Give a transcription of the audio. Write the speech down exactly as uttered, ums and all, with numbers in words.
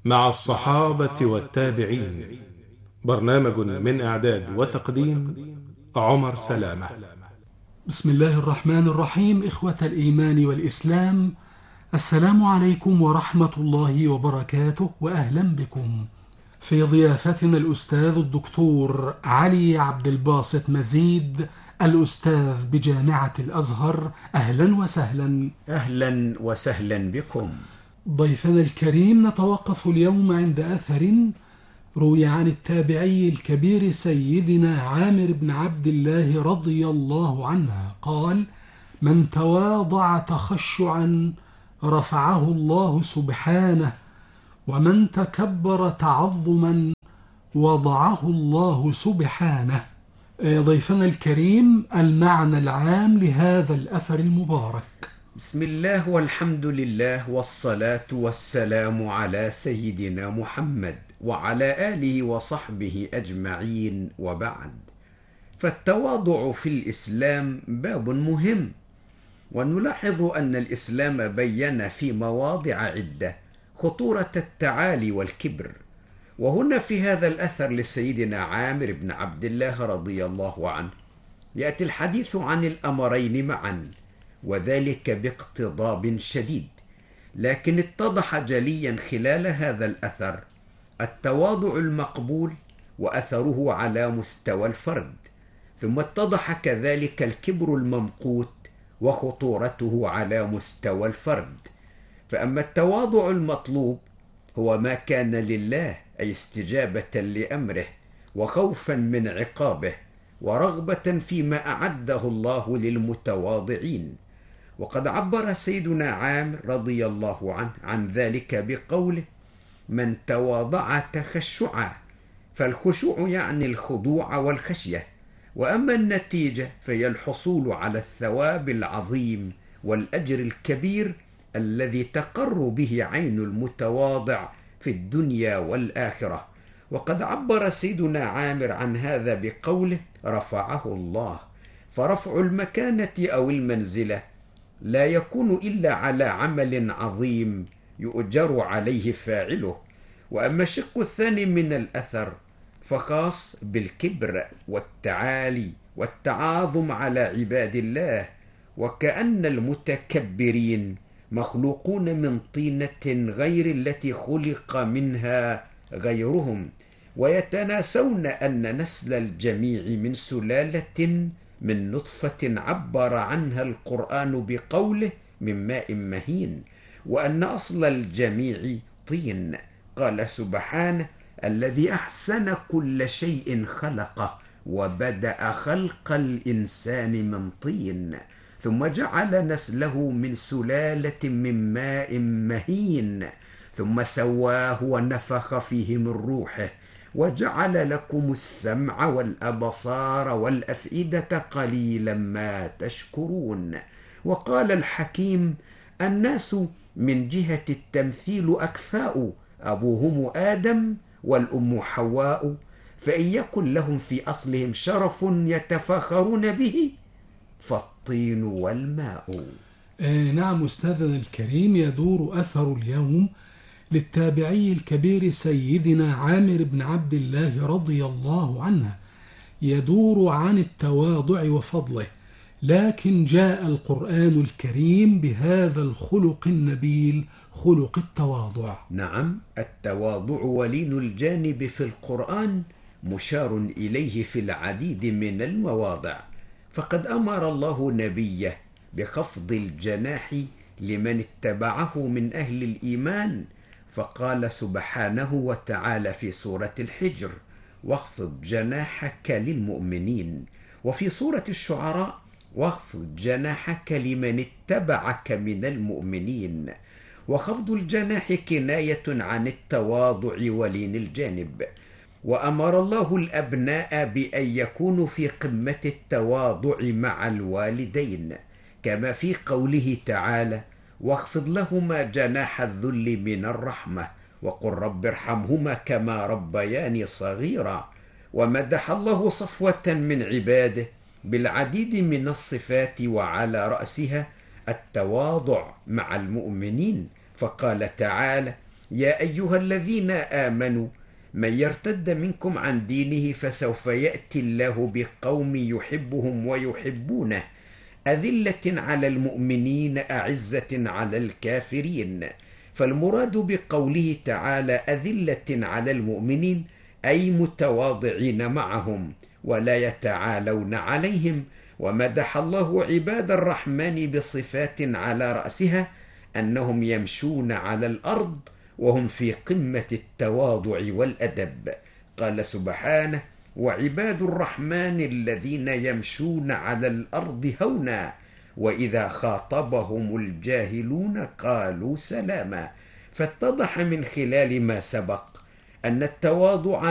مع الصحابة والتابعين. برنامج من إعداد وتقديم عمر سلامة. بسم الله الرحمن الرحيم. إخوة الإيمان والإسلام، السلام عليكم ورحمة الله وبركاته، وأهلا بكم في ضيافتنا الأستاذ الدكتور علي عبد الباسط مزيد، الأستاذ بجامعة الأزهر. أهلا وسهلا. أهلا وسهلا بكم. ضيفنا الكريم، نتوقف اليوم عند أثر روي عن التابعي الكبير سيدنا عامر بن عبد الله رضي الله عنه قال: من تواضع تخشعا رفعه الله سبحانه، ومن تكبر تعظما وضعه الله سبحانه. ضيفنا الكريم، المعنى العام لهذا الأثر المبارك. بسم الله والحمد لله والصلاة والسلام على سيدنا محمد وعلى آله وصحبه أجمعين، وبعد. فالتواضع في الإسلام باب مهم، ونلاحظ أن الإسلام بين في مواضع عدة خطورة التعالي والكبر. وهنا في هذا الأثر لسيدنا عامر بن عبد الله رضي الله عنه يأتي الحديث عن الأمرين معا، وذلك باقتضاب شديد، لكن اتضح جليا خلال هذا الأثر التواضع المقبول وأثره على مستوى الفرد، ثم اتضح كذلك الكبر الممقوت وخطورته على مستوى الفرد. فأما التواضع المطلوب هو ما كان لله، أي استجابة لأمره وخوفا من عقابه ورغبة فيما أعده الله للمتواضعين. وقد عبر سيدنا عامر رضي الله عنه عن ذلك بقوله: من تواضع تخشعا. فالخشوع يعني الخضوع والخشية، وأما النتيجة فهي الحصول على الثواب العظيم والأجر الكبير الذي تقر به عين المتواضع في الدنيا والآخرة. وقد عبر سيدنا عامر عن هذا بقوله: رفعه الله. فرفع المكانة أو المنزلة لا يكون إلا على عمل عظيم يؤجر عليه فاعله. وأما الشق الثاني من الأثر فخاص بالكبر والتعالي والتعاظم على عباد الله، وكأن المتكبرين مخلوقون من طينة غير التي خلق منها غيرهم، ويتناسون أن نسل الجميع من سلالة من نطفة عبر عنها القرآن بقوله: من ماء مهين، وأن أصل الجميع طين. قال سبحانه: الذي أحسن كل شيء خلقه وبدأ خلق الإنسان من طين، ثم جعل نسله من سلالة من ماء مهين، ثم سواه ونفخ فيه من روحه، وجعل لكم السمع والأبصار والأفئدة قليلا ما تشكرون. وقال الحكيم: الناس من جهة التمثيل أكفاء، أبوهم آدم والأم حواء، فإن يكن لهم في أصلهم شرف يتفاخرون به فالطين والماء. آه نعم أستاذنا الكريم، يدور أثر اليوم للتابعي الكبير سيدنا عامر بن عبد الله رضي الله عنه، يدور عن التواضع وفضله، لكن جاء القرآن الكريم بهذا الخلق النبيل، خلق التواضع. نعم، التواضع ولين الجانب في القرآن مشار إليه في العديد من المواضع. فقد أمر الله نبيه بخفض الجناح لمن اتبعه من أهل الإيمان، فقال سبحانه وتعالى في سورة الحجر: واخفض جناحك للمؤمنين. وفي سورة الشعراء: واخفض جناحك لمن اتبعك من المؤمنين. وخفض الجناح كناية عن التواضع ولين الجانب. وأمر الله الأبناء بأن يكونوا في قمة التواضع مع الوالدين، كما في قوله تعالى: واخفض لهما جناح الذل من الرحمة وقل رب ارحمهما كما ربياني صغيرا. ومدح الله صفوة من عباده بالعديد من الصفات، وعلى رأسها التواضع مع المؤمنين، فقال تعالى: يا أيها الذين آمنوا من يرتد منكم عن دينه فسوف يأتي الله بقوم يحبهم ويحبونه أذلة على المؤمنين أعزة على الكافرين. فالمراد بقوله تعالى أذلة على المؤمنين أي متواضعين معهم ولا يتعالون عليهم. ومدح الله عباد الرحمن بصفات على رأسها أنهم يمشون على الأرض وهم في قمة التواضع والأدب. قال سبحانه: وعباد الرحمن الذين يمشون على الأرض هونا وإذا خاطبهم الجاهلون قالوا سلاما. فاتضح من خلال ما سبق أن التواضع